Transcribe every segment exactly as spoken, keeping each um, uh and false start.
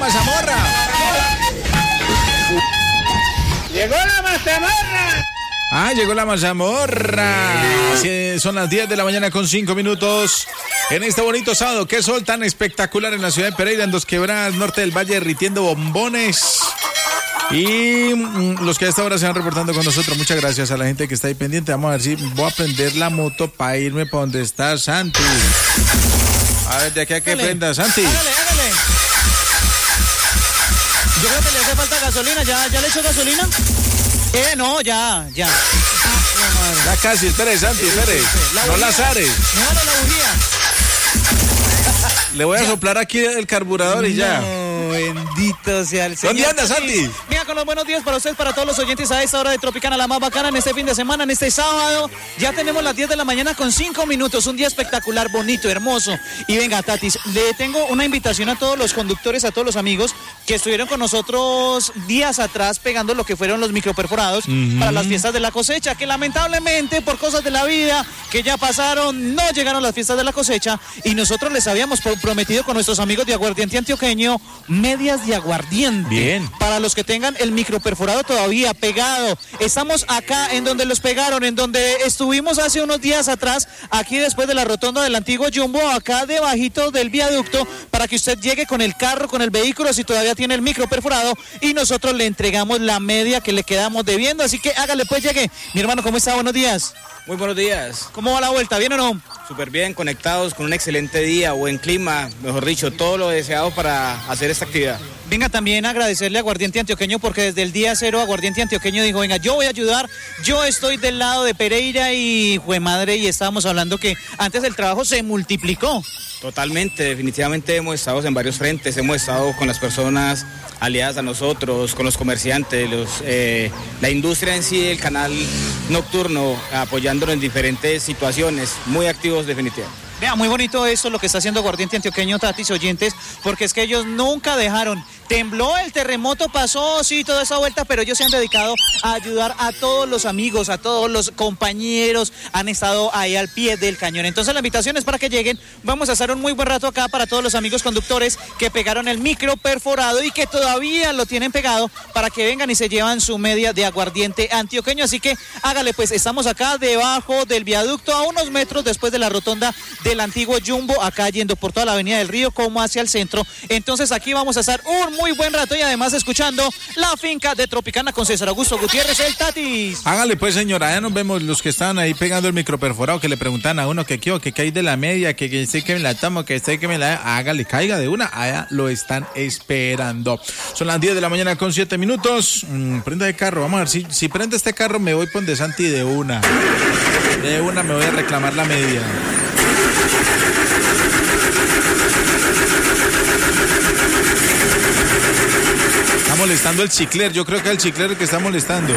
mazamorra. Llegó la mazamorra. Ah, llegó la mazamorra. Sí, son las diez de la mañana con cinco minutos. En este bonito sábado, qué sol tan espectacular en la ciudad de Pereira, en Dos Quebradas, norte del valle, derritiendo bombones. Y mmm, los que a esta hora se van reportando con nosotros, muchas gracias a la gente que está ahí pendiente. Vamos a ver si voy a prender la moto para irme para donde está Santi. A ver, de aquí a que prenda, Santi. Hágale, hágale. Yo creo que le hace falta gasolina. ¿Ya, ya le echó gasolina? Eh, no, ya, ya. Ah, ya casi, espere, Santi, espere. La no las ares. No, no, la bujía. Le voy a ya. soplar aquí el carburador y no, ya. Bendito sea el Señor. ¿Dónde andas, Santi? Mira, con los buenos días para ustedes, para todos los oyentes a esta hora de Tropicana, la más bacana en este fin de semana, en este sábado. Ya tenemos las diez de la mañana con cinco minutos. Un día espectacular, bonito, hermoso. Y venga, Tatis, le tengo una invitación a todos los conductores, a todos los amigos que estuvieron con nosotros días atrás pegando lo que fueron los microperforados uh-huh. para las fiestas de la cosecha, que lamentablemente por cosas de la vida que ya pasaron, no llegaron las fiestas de la cosecha y nosotros les habíamos prometido con nuestros amigos de Aguardiente Antioqueño medias de aguardiente. Bien. Para los que tengan el microperforado todavía pegado. Estamos acá en donde los pegaron, en donde estuvimos hace unos días atrás, aquí después de la rotonda del antiguo Jumbo, acá debajito del viaducto, para que usted llegue con el carro, con el vehículo, si todavía tiene el microperforado, y nosotros le entregamos la media que le quedamos debiendo. Así que hágale pues, llegue. Mi hermano, ¿cómo está? Buenos días. Muy buenos días. ¿Cómo va la vuelta? ¿Bien o no? Súper bien, conectados, con un excelente día, buen clima, mejor dicho, todo lo deseado para hacer esta actividad. Venga, también agradecerle a Aguardiente Antioqueño porque desde el día cero Aguardiente Antioqueño dijo, venga, yo voy a ayudar, yo estoy del lado de Pereira y jue madre, y estábamos hablando que antes el trabajo se multiplicó. Totalmente, definitivamente hemos estado en varios frentes, hemos estado con las personas aliadas a nosotros, con los comerciantes, los, eh, la industria en sí, el canal nocturno, apoyándonos en diferentes situaciones, muy activos definitivamente. Vea, muy bonito esto lo que está haciendo Aguardiente Antioqueño, Tatis, oyentes, porque es que ellos nunca dejaron. Tembló, el terremoto pasó, sí, toda esa vuelta, pero ellos se han dedicado a ayudar a todos los amigos, a todos los compañeros, han estado ahí al pie del cañón. Entonces la invitación es para que lleguen, vamos a hacer un muy buen rato acá para todos los amigos conductores que pegaron el micro perforado y que todavía lo tienen pegado, para que vengan y se llevan su media de Aguardiente Antioqueño. Así que hágale pues, estamos acá debajo del viaducto, a unos metros después de la rotonda del antiguo Jumbo, acá yendo por toda la avenida del Río como hacia el centro. Entonces aquí vamos a estar un muy buen rato y además escuchando la finca de Tropicana con César Augusto Gutiérrez, el Tatis. Hágale pues, señora, ya nos vemos los que están ahí pegando el microperforado, que le preguntan a uno que qué, que qué hay de la media, que, que sé que me la tomo, que sé que me la... Hágale, caiga de una, allá lo están esperando. Son las diez de la mañana con siete minutos. Mm, prenda de carro, vamos a ver, si, si prende este carro me voy por de Santi de una. De una me voy a reclamar la media. Está molestando el chicler, yo creo que es el chicler el que está molestando.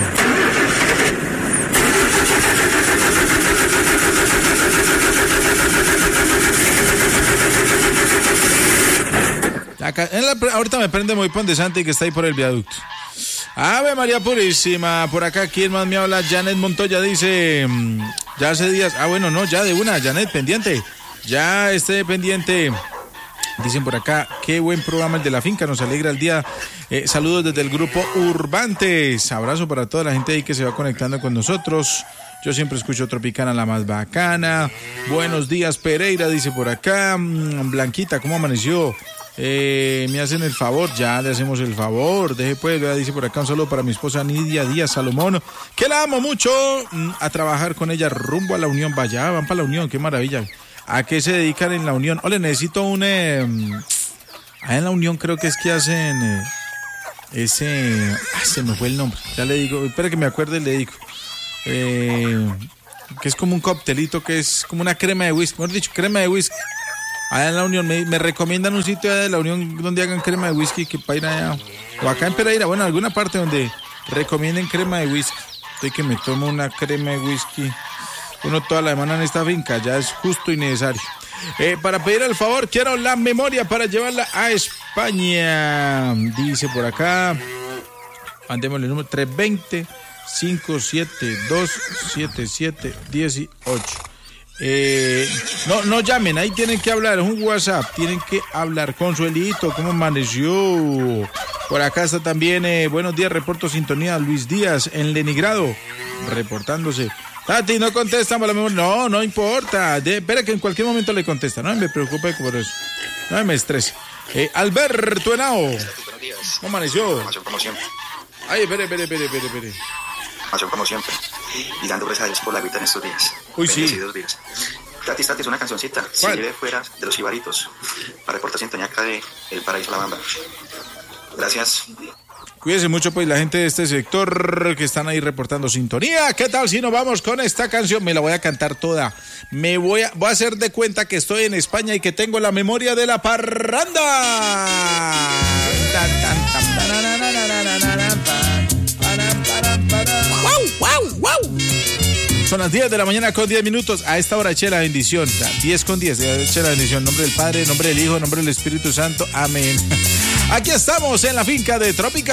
Acá, en la, ahorita me prende muy pon de Santi que está ahí por el viaducto. Ave María Purísima, por acá, ¿quién más me habla? Janet Montoya dice, ya hace días, ah bueno, no, ya de una, Janet, pendiente, ya esté pendiente. Dicen por acá, qué buen programa el de la finca, nos alegra el día. Eh, saludos desde el grupo Urbantes. Abrazo para toda la gente ahí que se va conectando con nosotros. Yo siempre escucho Tropicana, la más bacana. Buenos días, Pereira, dice por acá. Blanquita, ¿cómo amaneció? Eh, me hacen el favor, ya le hacemos el favor. Deje pues, dice por acá un saludo para mi esposa Nidia Díaz Salomón, que la amo mucho. A trabajar con ella rumbo a la Unión. Vaya, van para la Unión, qué maravilla. ¿A qué se dedican en la Unión? Ole, necesito un... Eh, ahí en la Unión creo que es que hacen... Eh, ese... Ah, se me fue el nombre. Ya le digo, espera que me acuerde y le digo. Eh, que es como un coctelito, que es como una crema de whisky. Mejor dicho, crema de whisky. Allá en la Unión, me, me recomiendan un sitio de la Unión donde hagan crema de whisky, que para ir allá. O acá en Pereira, bueno, alguna parte donde recomienden crema de whisky. Estoy que me tomo una crema de whisky. Uno toda la semana en esta finca, ya es justo y necesario. Eh, para pedir el favor, quiero la memoria para llevarla a España. Dice por acá, mandémosle el número tres dos cero, cinco siete dos, siete siete uno ocho. Eh, no, no llamen, ahí tienen que hablar, es un WhatsApp, tienen que hablar. Consuelito, ¿cómo amaneció? Por acá está también, eh, buenos días, reporto sintonía, Luis Díaz, en Leningrado, reportándose. Tati, no contestan por la memoria. No, no importa, de, espera que en cualquier momento le contesta, no me preocupe por eso, no me estrese. Eh, Alberto Henao, ¿cómo amaneció? Como siempre. Ay, espere, espere, espere, espere, espere. Como siempre. Y dando gracias a Dios por la vida en estos días. Uy, sí. Días. Tati, Tati, es una cancioncita. Si vive fuera de los Ibaritos. Para reportar sintonía acá de El Paraíso La Bamba. Gracias. Cuídense mucho, pues, la gente de este sector que están ahí reportando sintonía. ¿Qué tal si nos vamos con esta canción? Me la voy a cantar toda. Me voy a, voy a hacer de cuenta que estoy en España y que tengo la memoria de la parranda. Son las diez de la mañana con diez minutos. A esta hora eché la bendición. diez con diez. Eché la bendición. En nombre del Padre, en nombre del Hijo, en nombre del Espíritu Santo. Amén. Aquí estamos en la finca de Tropical.